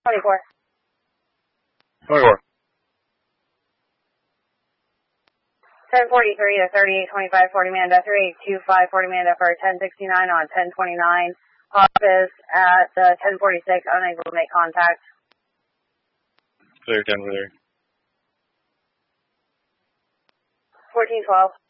24. 24. 1043 to 3825, 40 Manda 3825, 40 Manda for 1069 on 1029. Office at 1046, unable to make contact. Clear 10 for 1412.